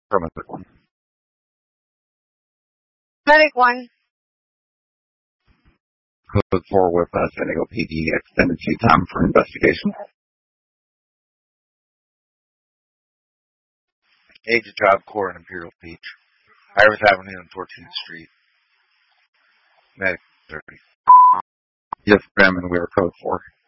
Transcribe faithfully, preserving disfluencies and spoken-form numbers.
Affirmative one. Medic one. Code four with uh, San Diego P D extended queue time for investigation. Agent Job Corps in Imperial Beach. Iris Avenue and fourteenth Street. Medic thirty. Yes, ma'am, and we are code four.